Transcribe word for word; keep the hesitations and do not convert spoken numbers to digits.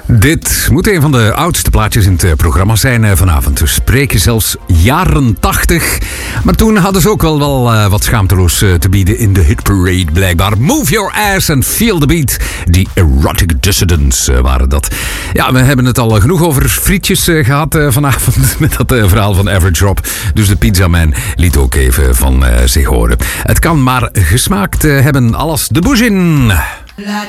Dit moet een van de oudste plaatjes in het programma zijn vanavond. We spreken zelfs jaren tachtig. Maar toen hadden ze ook wel, wel uh, wat schaamteloos uh, te bieden in de hitparade blijkbaar. Move your ass and feel the beat. Die Erotic Dissidents uh, waren dat. Ja, we hebben het al genoeg over frietjes uh, gehad uh, vanavond. Met dat uh, verhaal van Average Rob. Dus de Pizzaman liet ook even van uh, zich horen. Het kan maar gesmaakt uh, hebben als de Boezin.